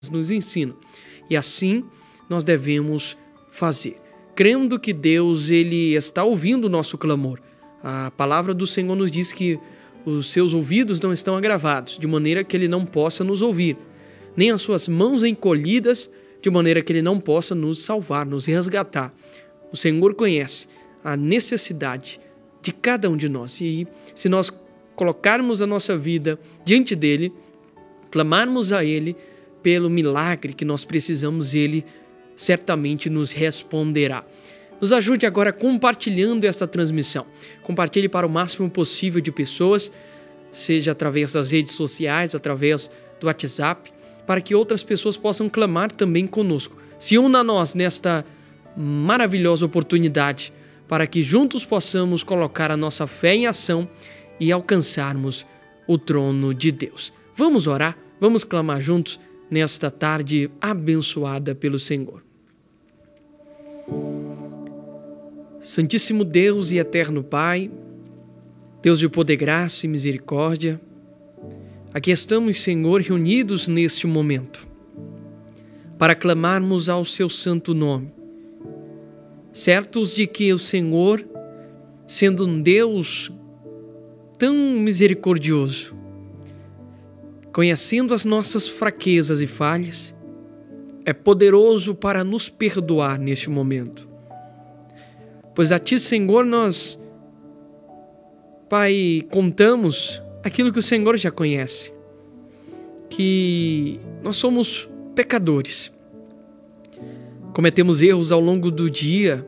nos ensinam. E assim nós devemos fazer, crendo que Deus ele está ouvindo o nosso clamor. A palavra do Senhor nos diz que os seus ouvidos não estão agravados, de maneira que ele não possa nos ouvir, nem as suas mãos encolhidas, de maneira que ele não possa nos salvar, nos resgatar. O Senhor conhece a necessidade de cada um de nós. E se nós colocarmos a nossa vida diante dele, clamarmos a ele pelo milagre que nós precisamos, ele certamente nos responderá. Nos ajude agora compartilhando esta transmissão. Compartilhe para o máximo possível de pessoas, seja através das redes sociais, através do WhatsApp, para que outras pessoas possam clamar também conosco. Se una a nós nesta maravilhosa oportunidade, para que juntos possamos colocar a nossa fé em ação e alcançarmos o trono de Deus. Vamos orar, vamos clamar juntos nesta tarde abençoada pelo Senhor. Santíssimo Deus e eterno Pai, Deus de poder, graça e misericórdia, aqui estamos, Senhor, reunidos neste momento para clamarmos ao seu santo nome, certos de que o Senhor, sendo um Deus tão misericordioso, conhecendo as nossas fraquezas e falhas, é poderoso para nos perdoar neste momento. Pois a Ti, Senhor, nós, Pai, contamos aquilo que o Senhor já conhece, que nós somos pecadores, cometemos erros ao longo do dia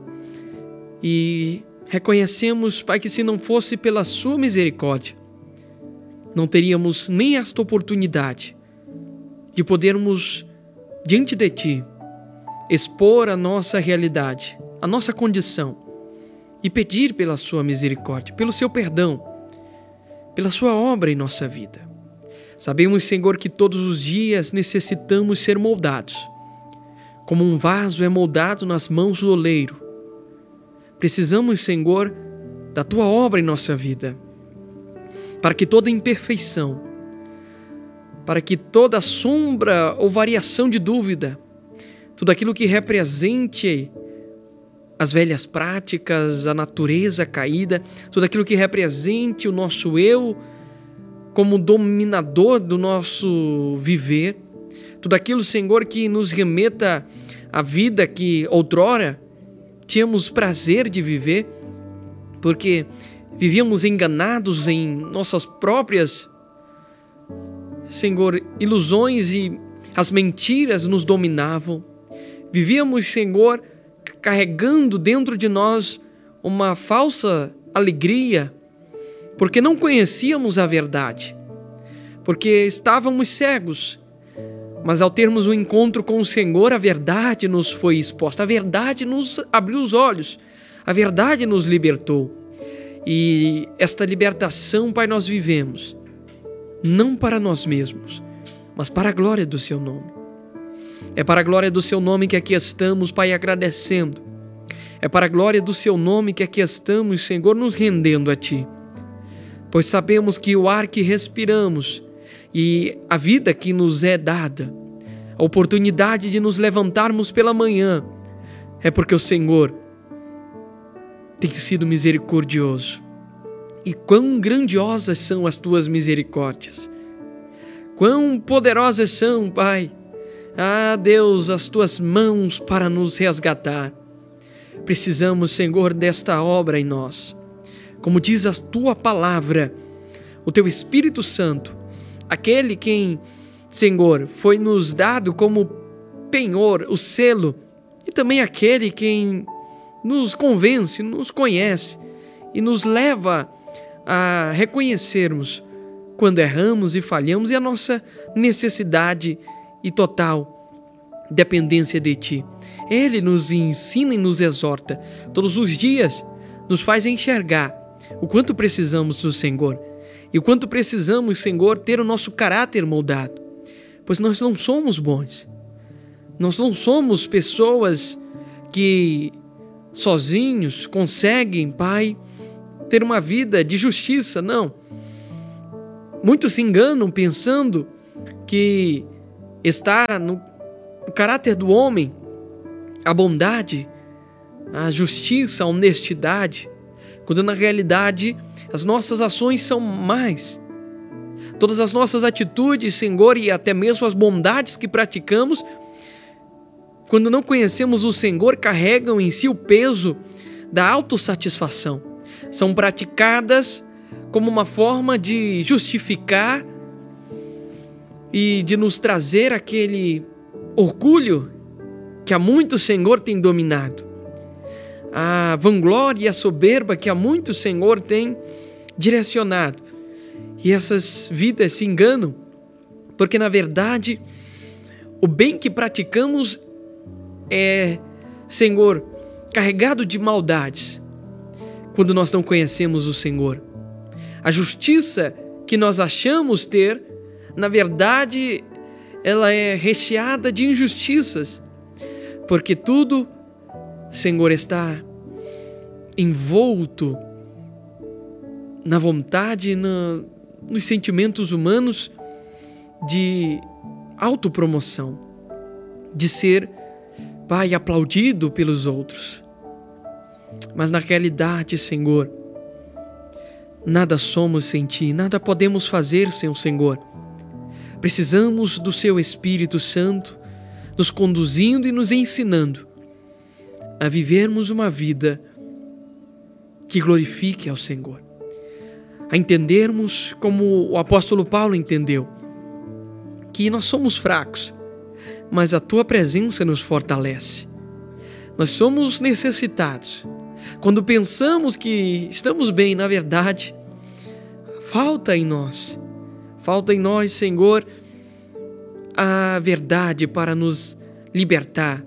e reconhecemos, Pai, que se não fosse pela Sua misericórdia, não teríamos nem esta oportunidade de podermos, diante de Ti, expor a nossa realidade, a nossa condição e pedir pela Sua misericórdia, pelo Seu perdão, pela Sua obra em nossa vida. Sabemos, Senhor, que todos os dias necessitamos ser moldados, como um vaso é moldado nas mãos do oleiro. Precisamos, Senhor, da Tua obra em nossa vida, para que toda imperfeição, para que toda sombra ou variação de dúvida, tudo aquilo que represente as velhas práticas, a natureza caída, tudo aquilo que represente o nosso eu como dominador do nosso viver, tudo aquilo, Senhor, que nos remeta à vida que outrora tínhamos prazer de viver, porque vivíamos enganados em nossas próprias, Senhor, ilusões e as mentiras nos dominavam. Vivíamos, Senhor, carregando dentro de nós uma falsa alegria, porque não conhecíamos a verdade, porque estávamos cegos. Mas ao termos um encontro com o Senhor, a verdade nos foi exposta, a verdade nos abriu os olhos, a verdade nos libertou. E esta libertação, Pai, nós vivemos, não para nós mesmos, mas para a glória do Seu nome. É para a glória do Seu nome que aqui estamos, Pai, agradecendo. É para a glória do Seu nome que aqui estamos, Senhor, nos rendendo a Ti. Pois sabemos que o ar que respiramos e a vida que nos é dada, a oportunidade de nos levantarmos pela manhã, é porque o Senhor tem sido misericordioso. E quão grandiosas são as Tuas misericórdias! Quão poderosas são, Pai! Ah, Deus, as Tuas mãos para nos resgatar. Precisamos, Senhor, desta obra em nós. Como diz a Tua palavra, o Teu Espírito Santo, aquele quem, Senhor, foi nos dado como penhor, o selo, e também aquele quem nos convence, nos conhece e nos leva a reconhecermos quando erramos e falhamos e a nossa necessidade e total dependência de Ti. Ele nos ensina e nos exorta todos os dias, nos faz enxergar o quanto precisamos do Senhor e o quanto precisamos, Senhor, ter o nosso caráter moldado, pois nós não somos bons, nós não somos pessoas que sozinhos conseguem, Pai, ter uma vida de justiça, não. Muitos se enganam pensando que está no caráter do homem a bondade, a justiça, a honestidade, quando na realidade as nossas ações são mais. Todas as nossas atitudes, Senhor, e até mesmo as bondades que praticamos, quando não conhecemos o Senhor, carregam em si o peso da autossatisfação. São praticadas como uma forma de justificar e de nos trazer aquele orgulho que há muito o Senhor tem dominado. A vanglória e a soberba que há muito o Senhor tem direcionado. E essas vidas se enganam, porque na verdade o bem que praticamos é, Senhor, carregado de maldades, quando nós não conhecemos o Senhor. A justiça que nós achamos ter, na verdade, ela é recheada de injustiças, porque tudo, Senhor, está envolto na vontade, nos sentimentos humanos de autopromoção, de ser, Pai, aplaudido pelos outros. Mas na realidade, Senhor, nada somos sem Ti, nada podemos fazer sem o Senhor. Precisamos do Seu Espírito Santo nos conduzindo e nos ensinando a vivermos uma vida que glorifique ao Senhor. A entendermos como o apóstolo Paulo entendeu, que nós somos fracos, mas a Tua presença nos fortalece. Nós somos necessitados. Quando pensamos que estamos bem, na verdade, falta em nós, Senhor, a verdade para nos libertar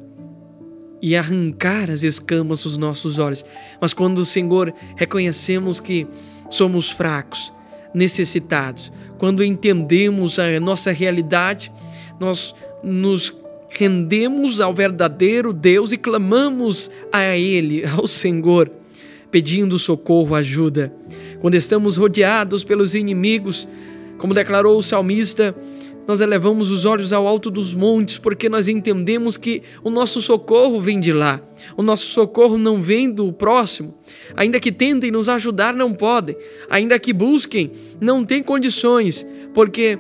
e arrancar as escamas dos nossos olhos. Mas quando, Senhor, reconhecemos que somos fracos, necessitados, quando entendemos a nossa realidade, nós nos rendemos ao verdadeiro Deus e clamamos a Ele, ao Senhor, pedindo socorro, ajuda. Quando estamos rodeados pelos inimigos, como declarou o salmista, nós elevamos os olhos ao alto dos montes, porque nós entendemos que o nosso socorro vem de lá. O nosso socorro não vem do próximo. Ainda que tentem nos ajudar, não podem. Ainda que busquem, não têm condições, porque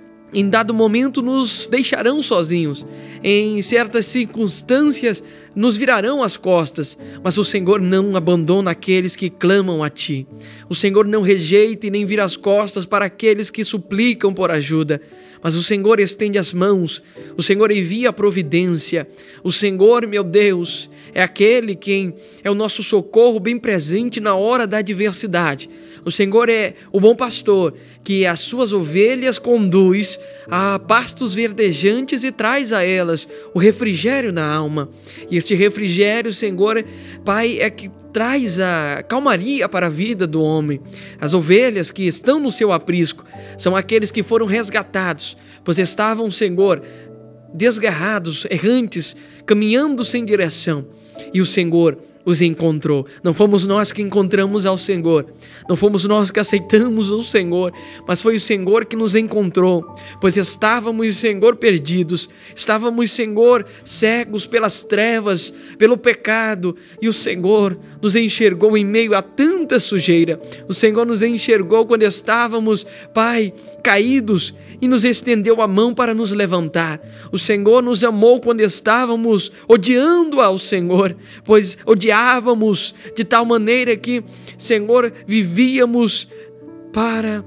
em dado momento nos deixarão sozinhos. Em certas circunstâncias nos virarão as costas, mas o Senhor não abandona aqueles que clamam a Ti. O Senhor não rejeita e nem vira as costas para aqueles que suplicam por ajuda, mas o Senhor estende as mãos, o Senhor envia a providência. O Senhor, meu Deus, é aquele quem é o nosso socorro bem presente na hora da adversidade. O Senhor é o bom pastor que as suas ovelhas conduz a pastos verdejantes e traz a elas o refrigério na alma. E este refrigério, Senhor, Pai, é que traz a calmaria para a vida do homem. As ovelhas que estão no seu aprisco são aqueles que foram resgatados, pois estavam, Senhor, desgarrados, errantes, caminhando sem direção. E o Senhor os encontrou. Não fomos nós que encontramos ao Senhor, não fomos nós que aceitamos o Senhor, mas foi o Senhor que nos encontrou, pois estávamos, Senhor, perdidos, estávamos, Senhor, cegos pelas trevas, pelo pecado, e o Senhor nos enxergou em meio a tanta sujeira. O Senhor nos enxergou quando estávamos, Pai, caídos, e nos estendeu a mão para nos levantar. O Senhor nos amou quando estávamos odiando ao Senhor, pois odiávamos de tal maneira que, Senhor, vivíamos para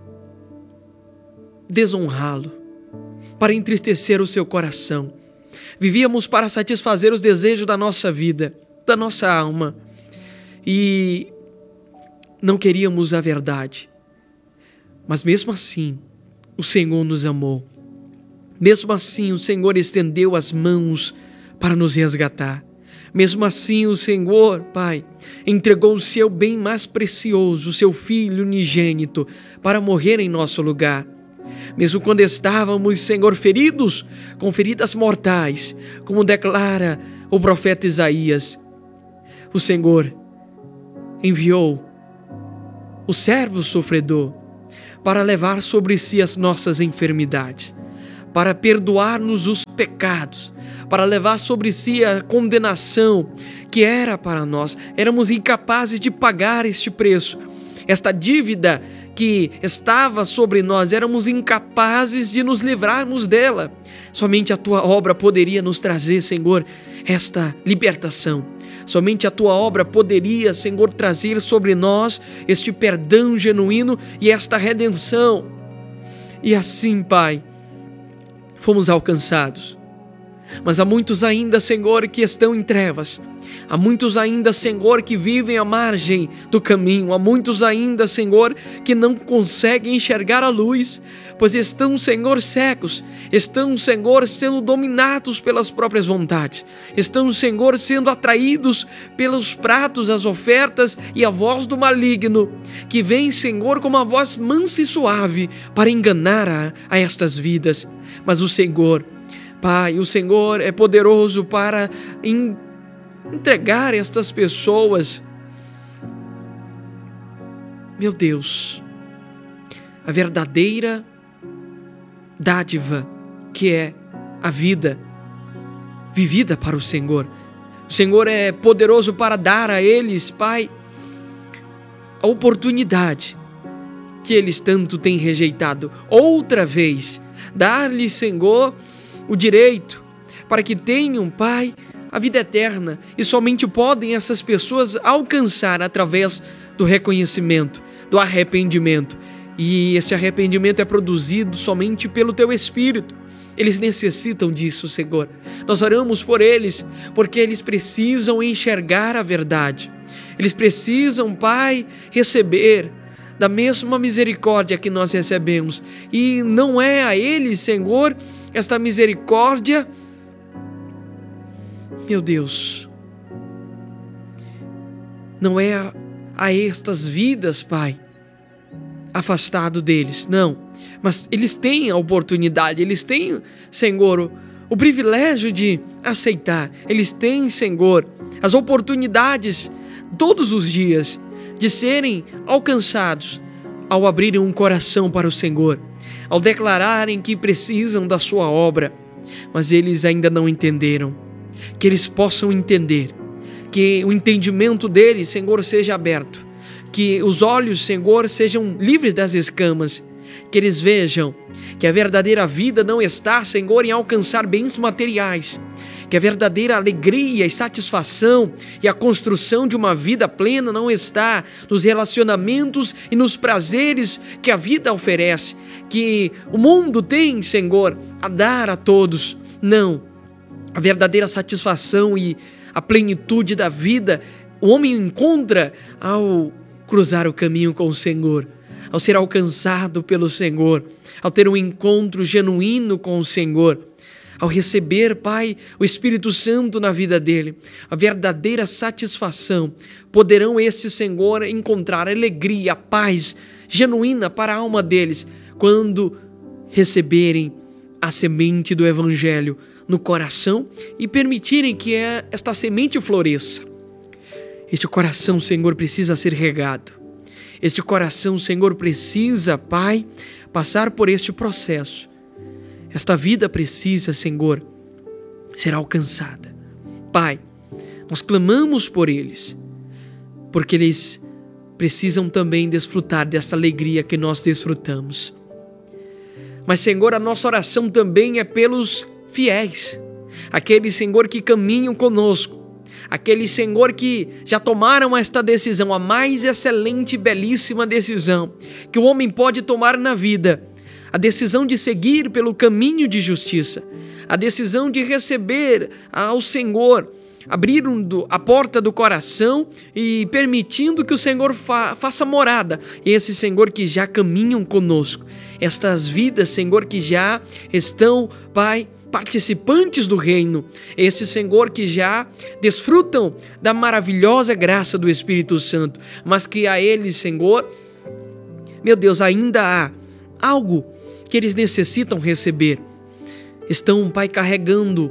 desonrá-lo, para entristecer o seu coração. Vivíamos para satisfazer os desejos da nossa vida, da nossa alma, e não queríamos a verdade. Mas mesmo assim, o Senhor nos amou. Mesmo assim, o Senhor estendeu as mãos para nos resgatar. Mesmo assim, o Senhor, Pai, entregou o seu bem mais precioso, o seu Filho unigênito, para morrer em nosso lugar. Mesmo quando estávamos, Senhor, feridos com feridas mortais, como declara o profeta Isaías, o Senhor enviou o servo sofredor para levar sobre si as nossas enfermidades, para perdoar-nos os pecados, para levar sobre si a condenação que era para nós. Éramos incapazes de pagar este preço, esta dívida que estava sobre nós, éramos incapazes de nos livrarmos dela. Somente a tua obra poderia nos trazer, Senhor, esta libertação. Somente a tua obra poderia, Senhor, trazer sobre nós este perdão genuíno e esta redenção. E assim, Pai, fomos alcançados. Mas há muitos ainda, Senhor, que estão em trevas. Há muitos ainda, Senhor, que vivem à margem do caminho. Há muitos ainda, Senhor, que não conseguem enxergar a luz, pois estão, Senhor, cegos. Estão, Senhor, sendo dominados pelas próprias vontades. Estão, Senhor, sendo atraídos pelos pratos, as ofertas e a voz do maligno, que vem, Senhor, com uma voz mansa e suave para enganar a estas vidas. Mas o Senhor, Pai, o Senhor é poderoso para entregar estas pessoas, meu Deus, a verdadeira dádiva que é a vida vivida para o Senhor. O Senhor é poderoso para dar a eles, Pai, a oportunidade que eles tanto têm rejeitado. Outra vez, dar-lhes, Senhor, o direito para que tenham, Pai, a vida eterna, e somente podem essas pessoas alcançar através do reconhecimento, do arrependimento. E este arrependimento é produzido somente pelo Teu Espírito. Eles necessitam disso, Senhor. Nós oramos por eles, porque eles precisam enxergar a verdade. Eles precisam, Pai, receber da mesma misericórdia que nós recebemos. E não é a eles, Senhor, esta misericórdia, meu Deus, não é a estas vidas, Pai, afastado deles, não, mas eles têm a oportunidade, eles têm, Senhor, o privilégio de aceitar, eles têm, Senhor, as oportunidades todos os dias de serem alcançados ao abrirem um coração para o Senhor, ao declararem que precisam da sua obra, mas eles ainda não entenderam. Que eles possam entender, que o entendimento deles, Senhor, seja aberto, que os olhos, Senhor, sejam livres das escamas, que eles vejam que a verdadeira vida não está, Senhor, em alcançar bens materiais, que a verdadeira alegria e satisfação e a construção de uma vida plena não está nos relacionamentos e nos prazeres que a vida oferece, que o mundo tem, Senhor, a dar a todos. Não, a verdadeira satisfação e a plenitude da vida o homem encontra ao cruzar o caminho com o Senhor, ao ser alcançado pelo Senhor, ao ter um encontro genuíno com o Senhor, ao receber, Pai, o Espírito Santo na vida dele, a verdadeira satisfação. Poderão estes, Senhor, encontrar alegria, paz genuína para a alma deles quando receberem a semente do Evangelho no coração e permitirem que esta semente floresça. Este coração, Senhor, precisa ser regado. Este coração, Senhor, precisa, Pai, passar por este processo. Esta vida precisa, Senhor, ser alcançada. Pai, nós clamamos por eles, porque eles precisam também desfrutar dessa alegria que nós desfrutamos. Mas, Senhor, a nossa oração também é pelos fiéis, aqueles, Senhor, que caminham conosco, aqueles, Senhor, que já tomaram esta decisão, a mais excelente e belíssima decisão que o homem pode tomar na vida, a decisão de seguir pelo caminho de justiça, a decisão de receber ao Senhor, abrindo a porta do coração e permitindo que o Senhor faça morada. Esse, Senhor, que já caminham conosco, estas vidas, Senhor, que já estão, Pai, participantes do reino, esse, Senhor, que já desfrutam da maravilhosa graça do Espírito Santo, mas que a eles, Senhor, meu Deus, ainda há algo que eles necessitam receber. Estão, Pai, carregando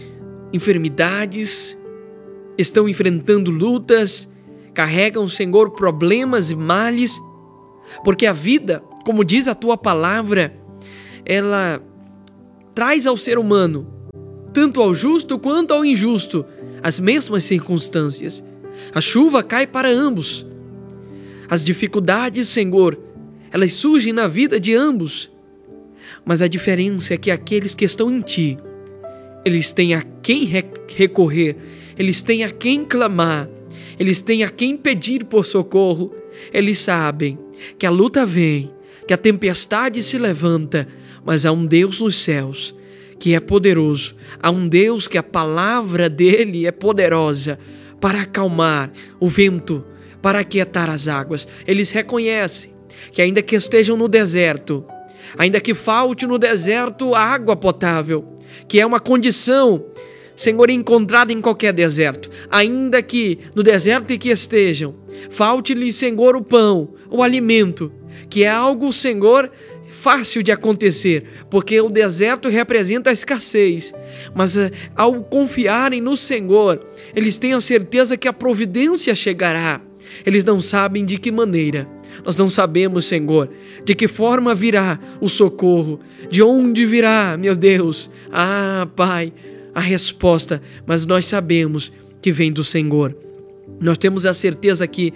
enfermidades, estão enfrentando lutas, carregam, Senhor, problemas e males, porque a vida, como diz a Tua palavra, ela traz ao ser humano, tanto ao justo quanto ao injusto, as mesmas circunstâncias. A chuva cai para ambos. As dificuldades, Senhor, elas surgem na vida de ambos. Mas a diferença é que aqueles que estão em Ti, eles têm a quem recorrer, eles têm a quem clamar, eles têm a quem pedir por socorro. Eles sabem que a luta vem, que a tempestade se levanta, mas há um Deus nos céus que é poderoso, há um Deus que a palavra dele é poderosa para acalmar o vento, para aquietar as águas. Eles reconhecem que ainda que estejam no deserto, ainda que falte no deserto a água potável, que é uma condição, Senhor, encontrada em qualquer deserto, ainda que no deserto em que estejam, falte-lhes, Senhor, o pão, o alimento, que é algo, Senhor, fácil de acontecer, porque o deserto representa a escassez, mas ao confiarem no Senhor, eles têm a certeza que a providência chegará. Eles não sabem de que maneira, nós não sabemos, Senhor, de que forma virá o socorro, de onde virá, meu Deus, Pai, a resposta, mas nós sabemos que vem do Senhor. Nós temos a certeza que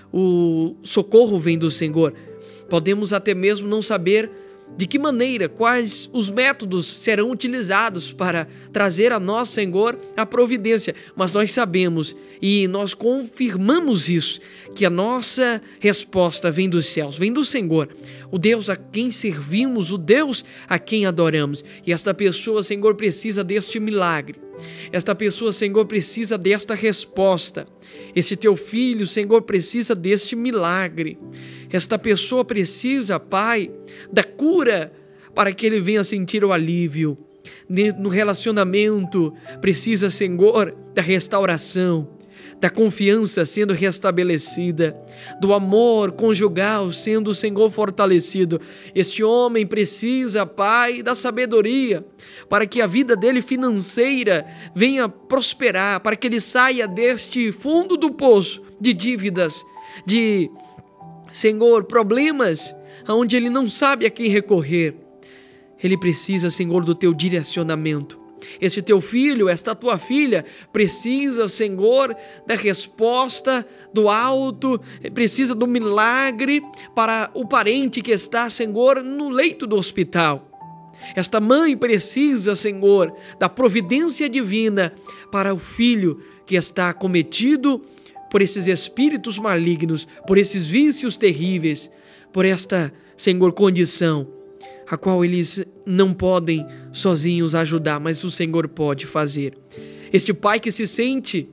o socorro vem do Senhor. Podemos até mesmo não saber de que maneira, quais os métodos serão utilizados para trazer a nós, Senhor, a providência, mas nós sabemos e nós confirmamos isso, que a nossa resposta vem dos céus, vem do Senhor, o Deus a quem servimos, o Deus a quem adoramos. E esta pessoa, Senhor, precisa deste milagre. Esta pessoa, Senhor, precisa desta resposta. Este teu filho, Senhor, precisa deste milagre. Esta pessoa precisa, Pai, da cura para que ele venha sentir o alívio. No relacionamento, precisa, Senhor, da restauração, da confiança sendo restabelecida, do amor conjugal sendo, Senhor, fortalecido. Este homem precisa, Pai, da sabedoria para que a vida dele financeira venha prosperar, para que ele saia deste fundo do poço de dívidas, de, Senhor, problemas onde ele não sabe a quem recorrer. Ele precisa, Senhor, do teu direcionamento. Este teu filho, esta tua filha, precisa, Senhor, da resposta do alto, precisa do milagre para o parente que está, Senhor, no leito do hospital. Esta mãe precisa, Senhor, da providência divina para o filho que está acometido por esses espíritos malignos, por esses vícios terríveis, por esta, Senhor, condição a qual eles não podem sozinhos ajudar, mas o Senhor pode fazer. Este pai que se sente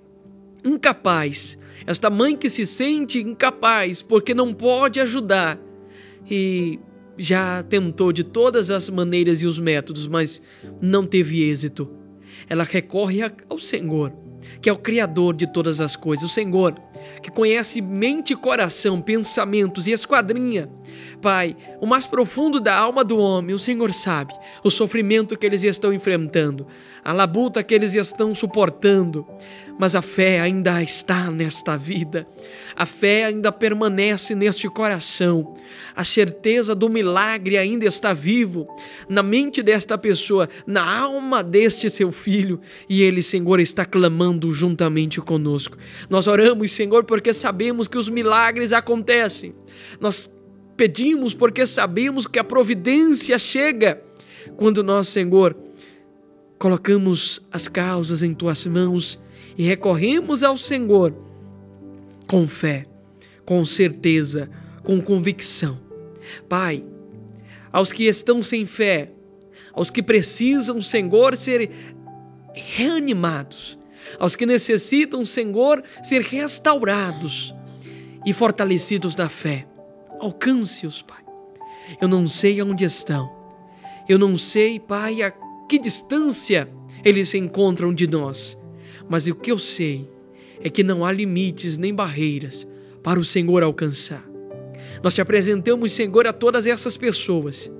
incapaz, esta mãe que se sente incapaz porque não pode ajudar e já tentou de todas as maneiras e os métodos, mas não teve êxito. Ela recorre ao Senhor, que é o Criador de todas as coisas, o Senhor que conhece mente e coração, pensamentos e esquadrinha, Pai, o mais profundo da alma do homem. O Senhor sabe o sofrimento que eles estão enfrentando, a labuta que eles estão suportando, mas a fé ainda está nesta vida, a fé ainda permanece neste coração, a certeza do milagre ainda está vivo na mente desta pessoa, na alma deste seu filho, e ele, Senhor, está clamando juntamente conosco. Nós oramos, Senhor, porque sabemos que os milagres acontecem. Nós pedimos porque sabemos que a providência chega quando nós, Senhor, colocamos as causas em Tuas mãos e recorremos ao Senhor com fé, com certeza, com convicção. Pai, aos que estão sem fé, aos que precisam, Senhor, ser reanimados, aos que necessitam, Senhor, ser restaurados e fortalecidos na fé, alcance-os, Pai. Eu não sei aonde estão, eu não sei, Pai, a que distância eles se encontram de nós, mas o que eu sei é que não há limites nem barreiras para o Senhor alcançar. Nós te apresentamos, Senhor, a todas essas pessoas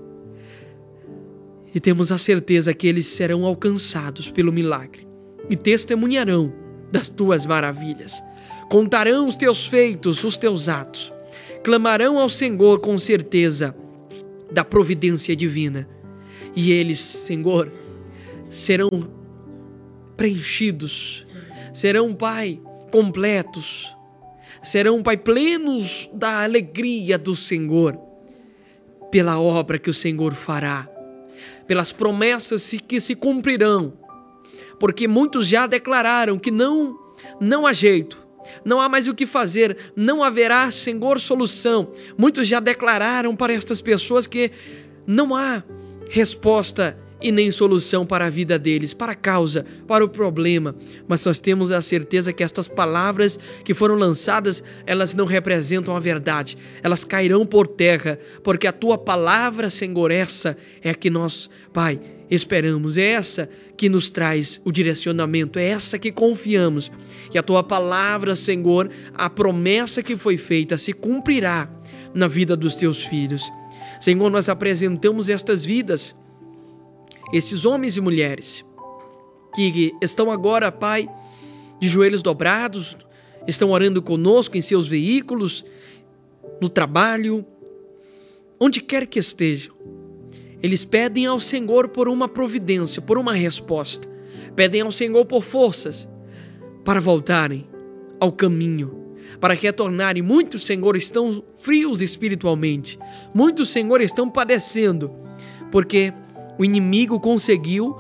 e temos a certeza que eles serão alcançados pelo milagre e testemunharão das Tuas maravilhas, contarão os Teus feitos, os Teus atos, clamarão ao Senhor com certeza da providência divina E eles, Senhor, serão preenchidos, serão, Pai, completos, serão, Pai, plenos da alegria do Senhor, pela obra que o Senhor fará, pelas promessas que se cumprirão, porque muitos já declararam que não há jeito, não há mais o que fazer, não haverá, Senhor, solução. Muitos já declararam para estas pessoas que não há resposta e nem solução para a vida deles, para a causa, para o problema. Mas nós temos a certeza que estas palavras que foram lançadas, elas não representam a verdade. Elas cairão por terra, porque a tua palavra, Senhor, essa é a que nós, Pai, esperamos. É essa que nos traz o direcionamento, é essa que confiamos. E a tua palavra, Senhor, a promessa que foi feita se cumprirá na vida dos teus filhos. Senhor, nós apresentamos estas vidas, estes homens e mulheres que estão agora, Pai, de joelhos dobrados, estão orando conosco em seus veículos, no trabalho, onde quer que estejam. Eles pedem ao Senhor por uma providência, por uma resposta. Pedem ao Senhor por forças para voltarem ao caminho, para retornarem. Muitos, Senhor, estão frios espiritualmente. Muitos, Senhor, estão padecendo, porque o inimigo conseguiu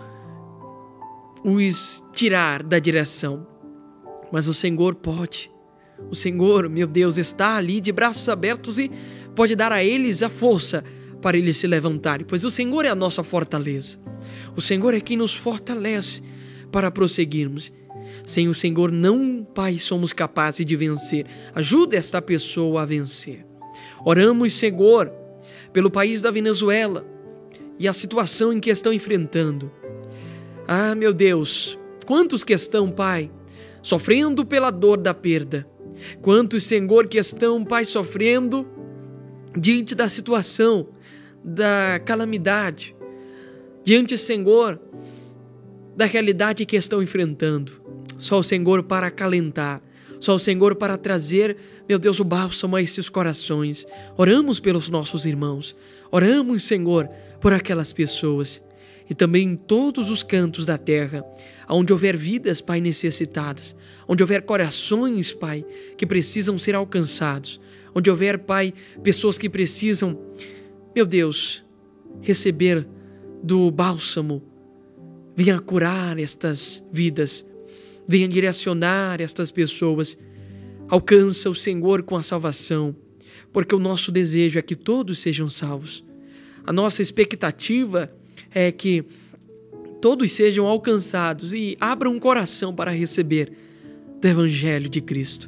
os tirar da direção. Mas o Senhor pode. O Senhor, meu Deus, está ali de braços abertos e pode dar a eles a força para eles se levantarem, pois o Senhor é a nossa fortaleza. O Senhor é quem nos fortalece para prosseguirmos. Sem o Senhor não, Pai, somos capazes de vencer. Ajuda esta pessoa a vencer. Oramos, Senhor, pelo país da Venezuela e a situação em que estão enfrentando. Ah, meu Deus, quantos que estão, Pai, sofrendo pela dor da perda. Quantos, Senhor, que estão, Pai, sofrendo diante da situação da calamidade, diante, Senhor, da realidade que estão enfrentando. Só o Senhor para acalentar, só o Senhor para trazer, meu Deus, o bálsamo a esses corações. Oramos pelos nossos irmãos, oramos, Senhor, por aquelas pessoas e também em todos os cantos da terra, onde houver vidas, Pai, necessitadas, onde houver corações, Pai, que precisam ser alcançados, onde houver, Pai, pessoas que precisam, meu Deus, receber do bálsamo. Venha curar estas vidas, venha direcionar estas pessoas. Alcança o Senhor com a salvação, porque o nosso desejo é que todos sejam salvos. A nossa expectativa é que todos sejam alcançados e abram um coração para receber do Evangelho de Cristo.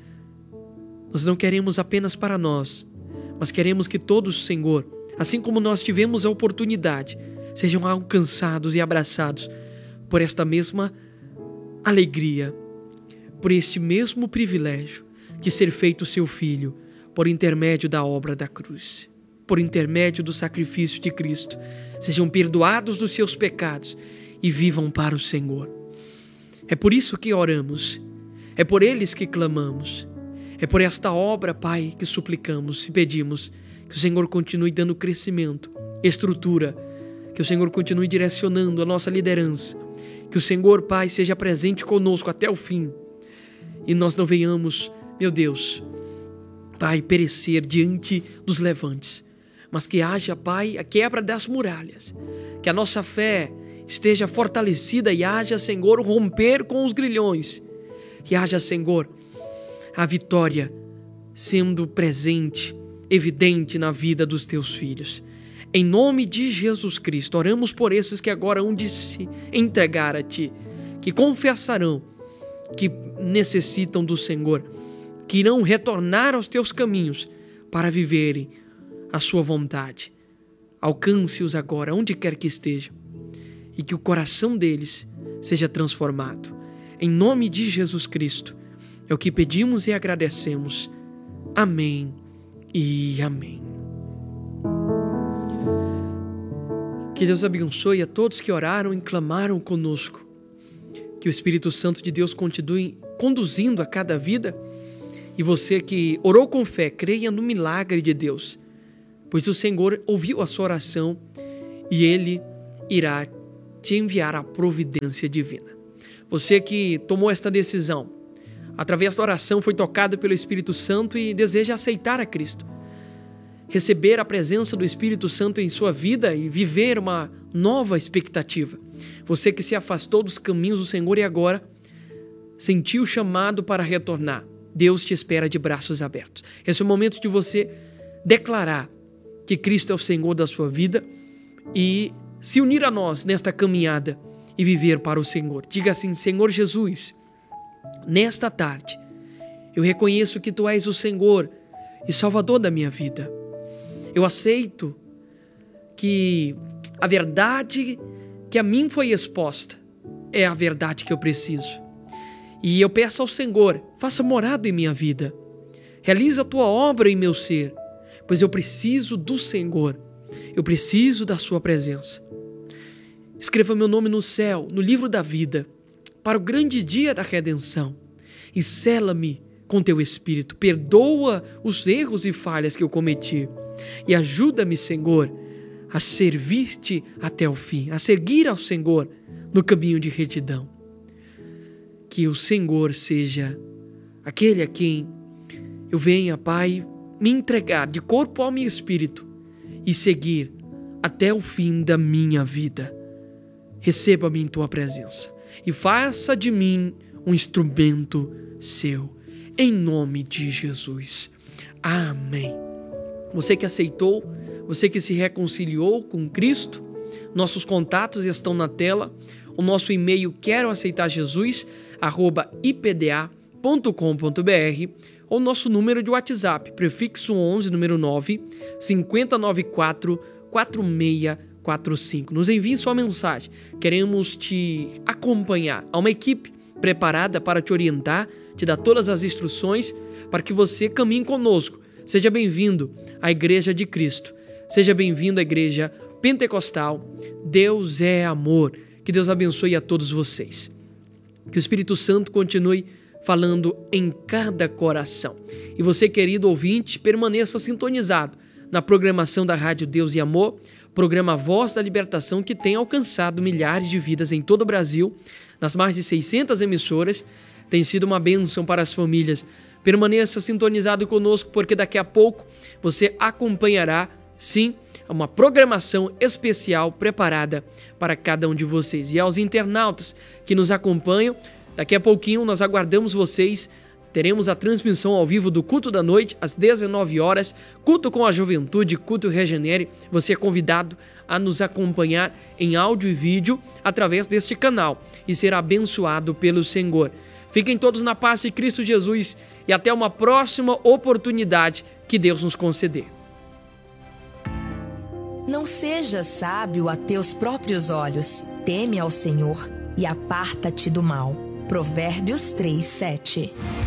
Nós não queremos apenas para nós, mas queremos que todos, Senhor, assim como nós tivemos a oportunidade, sejam alcançados e abraçados por esta mesma alegria, por este mesmo privilégio de ser feito seu filho por intermédio da obra da cruz, por intermédio do sacrifício de Cristo. Sejam perdoados dos seus pecados e vivam para o Senhor. É por isso que oramos, é por eles que clamamos, é por esta obra, Pai, que suplicamos e pedimos que o Senhor continue dando crescimento, estrutura, que o Senhor continue direcionando a nossa liderança, que o Senhor, Pai, seja presente conosco até o fim e nós não venhamos, meu Deus, Pai, perecer diante dos levantes, mas que haja, Pai, a quebra das muralhas, que a nossa fé esteja fortalecida e haja, Senhor, romper com os grilhões, que haja, Senhor, a vitória sendo presente, evidente na vida dos teus filhos. Em nome de Jesus Cristo, oramos por esses que agora hão de se entregar a Ti, que confessarão que necessitam do Senhor, que irão retornar aos Teus caminhos para viverem a Sua vontade. Alcance-os agora, onde quer que estejam, e que o coração deles seja transformado. Em nome de Jesus Cristo, é o que pedimos e agradecemos. Amém e amém. Que Deus abençoe a todos que oraram e clamaram conosco. Que o Espírito Santo de Deus continue conduzindo a cada vida. E você que orou com fé, creia no milagre de Deus, pois o Senhor ouviu a sua oração e Ele irá te enviar a providência divina. Você que tomou esta decisão, através da oração foi tocado pelo Espírito Santo e deseja aceitar a Cristo, receber a presença do Espírito Santo em sua vida e viver uma nova expectativa. Você que se afastou dos caminhos do Senhor e agora sentiu o chamado para retornar, Deus te espera de braços abertos. Esse é o momento de você declarar que Cristo é o Senhor da sua vida e se unir a nós nesta caminhada e viver para o Senhor. Diga assim: Senhor Jesus, nesta tarde eu reconheço que Tu és o Senhor e Salvador da minha vida. Eu aceito que a verdade que a mim foi exposta é a verdade que eu preciso. E eu peço ao Senhor, faça morada em minha vida. Realiza a Tua obra em meu ser, pois eu preciso do Senhor. Eu preciso da Sua presença. Escreva meu nome no céu, no livro da vida, para o grande dia da redenção. E sela-me com Teu Espírito. Perdoa os erros e falhas que eu cometi. E ajuda-me, Senhor, a servir-te até o fim, a seguir ao Senhor no caminho de retidão. Que o Senhor seja aquele a quem eu venha, Pai, me entregar de corpo, alma e espírito e seguir até o fim da minha vida. Receba-me em Tua presença e faça de mim um instrumento Seu, em nome de Jesus. Amém. Você que aceitou, você que se reconciliou com Cristo, nossos contatos estão na tela. O nosso e-mail queroaceitarjesus@ipda.com.br ou nosso número de WhatsApp, prefixo 11, número 9, 5094 4645. Nos envie sua mensagem. Queremos te acompanhar. Há uma equipe preparada para te orientar, te dar todas as instruções para que você caminhe conosco. Seja bem-vindo à Igreja de Cristo. Seja bem-vindo à Igreja Pentecostal. Deus é amor. Que Deus abençoe a todos vocês. Que o Espírito Santo continue falando em cada coração. E você, querido ouvinte, permaneça sintonizado na programação da Rádio Deus e Amor, programa Voz da Libertação, que tem alcançado milhares de vidas em todo o Brasil, nas mais de 600 emissoras. Tem sido uma bênção para as famílias. Permaneça sintonizado conosco, porque daqui a pouco você acompanhará, sim, uma programação especial preparada para cada um de vocês. E aos internautas que nos acompanham, daqui a pouquinho nós aguardamos vocês. Teremos a transmissão ao vivo do culto da noite, às 19 horas, culto com a juventude, culto Regenere. Você é convidado a nos acompanhar em áudio e vídeo através deste canal e ser abençoado pelo Senhor. Fiquem todos na paz de Cristo Jesus e até uma próxima oportunidade que Deus nos conceder. Não sejas sábio a teus próprios olhos. Teme ao Senhor e aparta-te do mal. Provérbios 3:7.